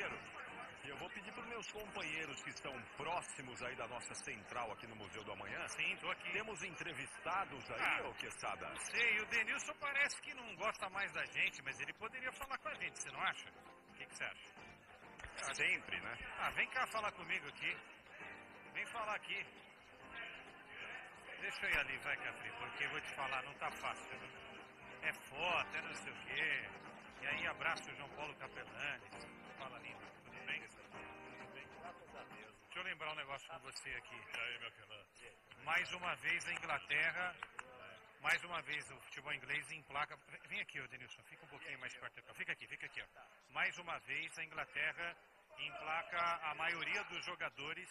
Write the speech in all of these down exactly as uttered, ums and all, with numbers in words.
Mineiro. E eu vou pedir para os meus companheiros que estão próximos aí da nossa central aqui no Museu do Amanhã. Sim, tô aqui. Temos entrevistados aí, Ah, ô Quesada? Não sei, o Denilson parece que não gosta mais da gente, mas ele poderia falar com a gente, você não acha? O que, que você acha? Ah, sempre, né? Ah, vem cá falar comigo aqui. Vem falar aqui. Deixa eu ir ali, vai, Capri, porque eu vou te falar, não tá fácil. Né? É foto, é não sei o quê. E aí abraça o João Paulo Capelanes. Fala ali, tudo bem? Tudo bem, graças a Deus. Deixa eu lembrar um negócio com você aqui. E aí, meu querido? Mais uma vez a Inglaterra, mais uma vez o futebol inglês emplaca... Vem aqui, ô Denilson, fica um pouquinho mais perto. Fica aqui, fica aqui, ó. Mais uma vez a Inglaterra emplaca a maioria dos jogadores...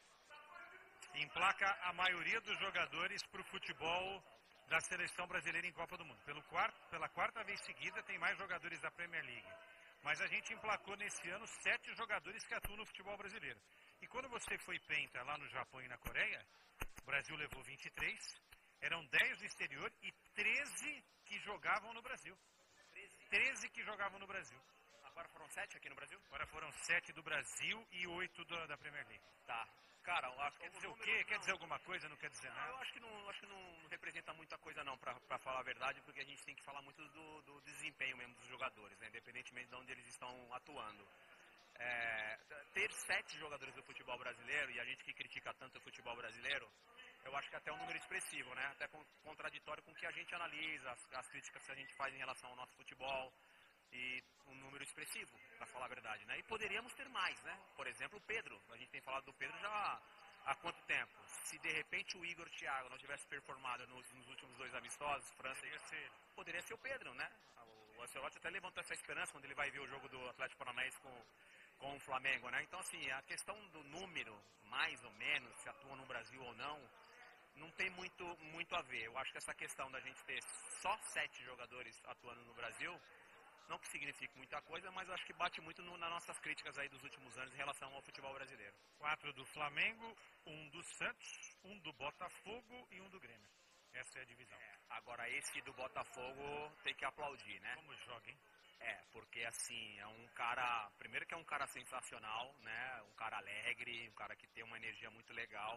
Emplaca a maioria dos jogadores para o futebol da seleção brasileira em Copa do Mundo. Pelo quarto, pela quarta vez seguida tem mais jogadores da Premier League. Mas a gente emplacou nesse ano sete jogadores que atuam no futebol brasileiro. E quando você foi penta lá no Japão e na Coreia, o Brasil levou vinte e três, eram dez do exterior e treze que jogavam no Brasil. treze que jogavam no Brasil. Agora foram sete aqui no Brasil? Agora foram sete do Brasil e oito da, da Premier League. Tá. Cara, eu acho que... Quer dizer o quê? Quer dizer alguma coisa? Não quer dizer Não, nada? eu acho que não, acho que não representa muita coisa não, pra, pra falar a verdade, porque a gente tem que falar muito do, do desempenho mesmo dos jogadores, né? Independentemente de onde eles estão atuando. É, ter sete jogadores do futebol brasileiro, e a gente que critica tanto o futebol brasileiro, eu acho que até é um número expressivo, né? Até contraditório com o que a gente analisa, as, as críticas que a gente faz em relação ao nosso futebol, e um número expressivo, para falar a verdade, né? E poderíamos ter mais, né? Por exemplo, o Pedro. A gente tem falado do Pedro já há, há quanto tempo? Se de repente o Igor Thiago não tivesse performado nos, nos últimos dois amistosos, França Poderia ser. poderia ser o Pedro, né? O Ancelotti até levantou essa esperança quando ele vai ver o jogo do Atlético Paranaense com, com o Flamengo, né? Então, assim, a questão do número, mais ou menos, se atua no Brasil ou não, não tem muito, muito a ver. Eu acho que essa questão da gente ter só sete jogadores atuando no Brasil, não que signifique muita coisa, mas eu acho que bate muito no, nas nossas críticas aí dos últimos anos em relação ao futebol brasileiro. Quatro do Flamengo, um do Santos, um do Botafogo e um do Grêmio. Essa é a divisão. É, agora esse do Botafogo tem que aplaudir, né? Como joga, hein? É, porque assim, é um cara, primeiro que é um cara sensacional, né? Um cara alegre, um cara que tem uma energia muito legal.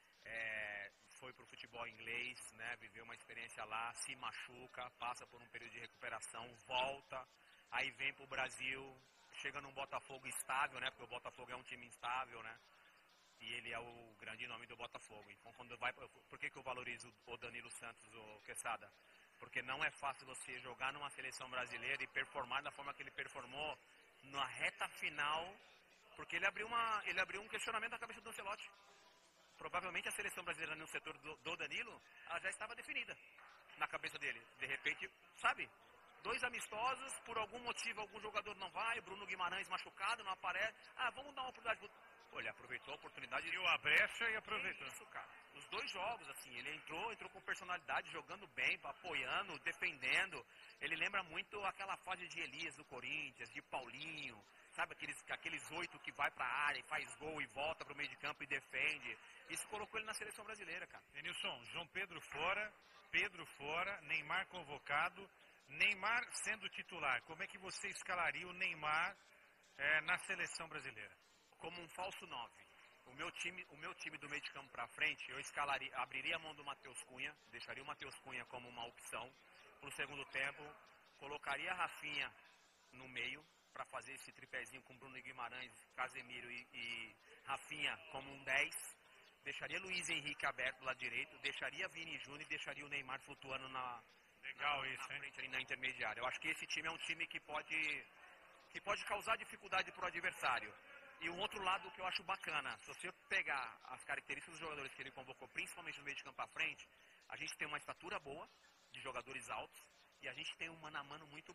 É, foi pro futebol inglês, né? Viveu uma experiência lá, se machuca, passa por um período de recuperação, volta, aí vem pro Brasil, chega num Botafogo estável, né? Porque o Botafogo é um time instável, né? E ele é o grande nome do Botafogo. Então, quando vai, por que que eu valorizo o Danilo Santos, o Quesada? Porque não é fácil você jogar numa seleção brasileira e performar da forma que ele performou na reta final, porque ele abriu uma, ele abriu um questionamento na cabeça do Ancelotti. Provavelmente a seleção brasileira no setor do, do Danilo, ela já estava definida na cabeça dele. De repente, sabe? Dois amistosos, por algum motivo algum jogador não vai, Bruno Guimarães machucado, não aparece. Ah, vamos dar uma oportunidade. Olha, aproveitou a oportunidade. Deu a brecha e aproveitou. É isso, cara. Os dois jogos, assim, ele entrou, entrou com personalidade, jogando bem, apoiando, defendendo. Ele lembra muito aquela fase de Elias do Corinthians, de Paulinho. Sabe, aqueles, aqueles oito que vai pra área e faz gol e volta pro meio de campo e defende. Isso colocou ele na seleção brasileira, cara. Denilson, João Pedro fora, Pedro fora, Neymar convocado, Neymar sendo titular. Como é que você escalaria o Neymar é, na seleção brasileira? Como um falso nove. O meu time, o meu time do meio de campo pra frente, eu escalaria, abriria a mão do Matheus Cunha, deixaria o Matheus Cunha como uma opção pro segundo tempo, colocaria a Rafinha no meio, para fazer esse tripézinho com Bruno Guimarães, Casemiro e, e Rafinha como um dez, deixaria Luiz Henrique aberto do lado direito, deixaria Vini Júnior e deixaria o Neymar flutuando na, Legal na, isso, na hein? frente ali na intermediária. Eu acho que esse time é um time que pode, que pode causar dificuldade para o adversário. E um outro lado que eu acho bacana, se você pegar as características dos jogadores que ele convocou, principalmente no meio de campo à frente, a gente tem uma estatura boa, de jogadores altos, e a gente tem um mano a mano muito